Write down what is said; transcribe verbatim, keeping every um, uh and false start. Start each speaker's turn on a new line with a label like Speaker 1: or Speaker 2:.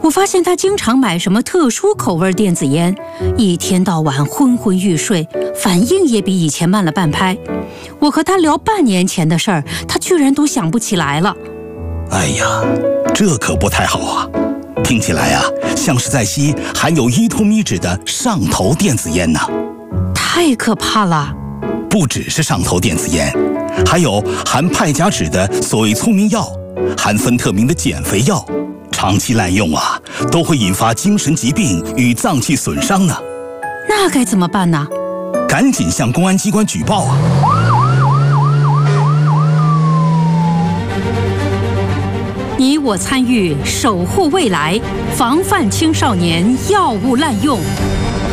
Speaker 1: 我发现他经常买什么特殊口味电子烟，一天到晚昏昏欲睡，反应也比以前慢了半拍。我和他聊半年前的事儿，他居然都想不起来了。
Speaker 2: 哎呀，这可不太好啊！听起来啊，像是在吸含有依托咪酯的上头电子烟呢。
Speaker 1: 太可怕了！
Speaker 2: 不只是上头电子烟，还有含派甲酯的所谓聪明药，含芬特明的减肥药，长期滥用啊，都会引发精神疾病与脏器损伤呢。
Speaker 1: 那该怎么办呢？
Speaker 2: 赶紧向公安机关举报啊！
Speaker 1: 你我参与，守护未来，防范青少年药物滥用。